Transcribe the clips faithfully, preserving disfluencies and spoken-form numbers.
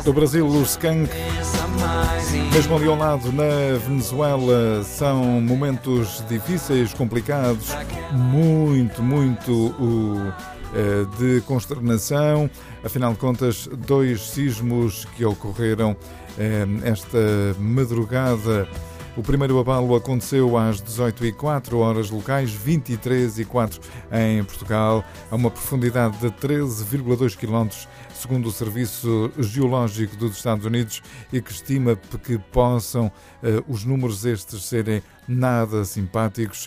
Do Brasil, o Skank. Mesmo ali ao lado, na Venezuela, são momentos difíceis, complicados, muito, muito uh, de consternação. Afinal de contas, dois sismos que ocorreram uh, esta madrugada. O primeiro abalo aconteceu às dezoito e quatro horas locais, vinte e três e quatro em Portugal, a uma profundidade de treze vírgula dois quilómetros, segundo o Serviço Geológico dos Estados Unidos, e que estima que possam uh, os números estes serem nada simpáticos.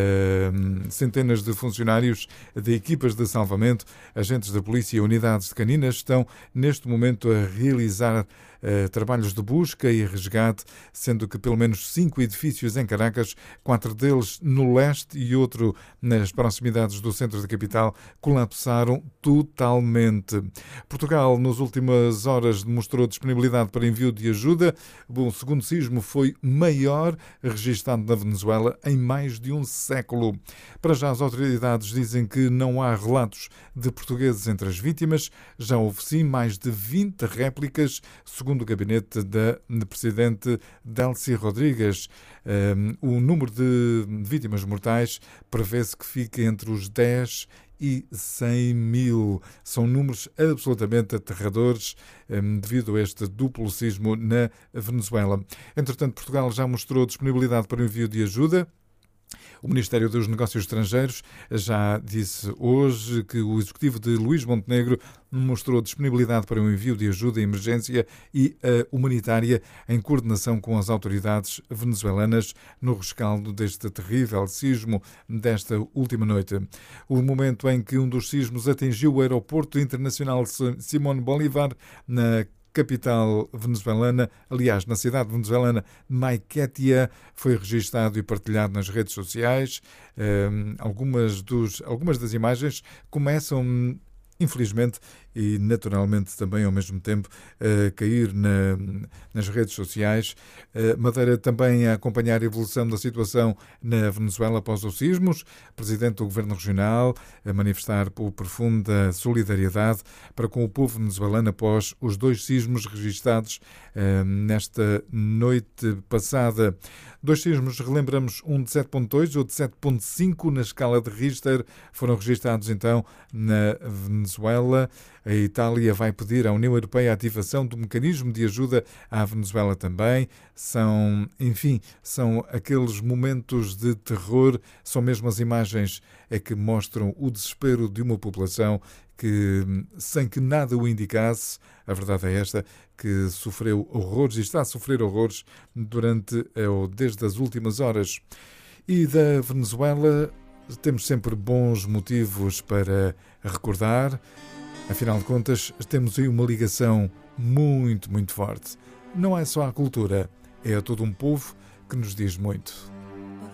Uh, centenas de funcionários de equipas de salvamento, agentes da polícia e unidades de caninas estão neste momento a realizar uh, trabalhos de busca e resgate, sendo que pelo menos cinco edifícios em Caracas, quatro deles no leste e outro nas proximidades do centro da capital, colapsaram totalmente. Portugal, nas últimas horas, demonstrou disponibilidade para envio de ajuda. O segundo sismo foi maior registado na Venezuela em mais de um século. Para já, as autoridades dizem que não há relatos de portugueses entre as vítimas. Já houve sim mais de vinte réplicas, segundo o gabinete da presidente Delcy Rodrigues. Um, o número de vítimas mortais prevê-se que fique entre os dez e cem mil. São números absolutamente aterradores um, devido a este duplo sismo na Venezuela. Entretanto, Portugal já mostrou disponibilidade para o envio de ajuda. O Ministério dos Negócios Estrangeiros já disse hoje que o executivo de Luís Montenegro mostrou disponibilidade para o envio de ajuda, emergência e uh, humanitária em coordenação com as autoridades venezuelanas no rescaldo deste terrível sismo desta última noite. O momento em que um dos sismos atingiu o aeroporto internacional Simón Bolívar, na capital venezuelana, aliás, na cidade venezuelana Maiquetía, foi registado e partilhado nas redes sociais. Um, algumas, dos, algumas das imagens começam, infelizmente e naturalmente também ao mesmo tempo, a cair na, nas redes sociais. Madeira também a acompanhar a evolução da situação na Venezuela após os sismos. Presidente do Governo Regional a manifestar por profunda solidariedade para com o povo venezuelano após os dois sismos registados eh, nesta noite passada. Dois sismos, relembramos, um de sete ponto dois e outro de sete ponto cinco na escala de Richter, foram registados então na Venezuela. A Itália vai pedir à União Europeia a ativação do mecanismo de ajuda à Venezuela também. São, enfim, são aqueles momentos de terror, são mesmo as imagens é que mostram o desespero de uma população que, sem que nada o indicasse, a verdade é esta, que sofreu horrores e está a sofrer horrores durante ou desde as últimas horas. E da Venezuela temos sempre bons motivos para recordar. Afinal de contas, temos aí uma ligação muito, muito forte. Não é só a cultura, é a todo um povo que nos diz muito.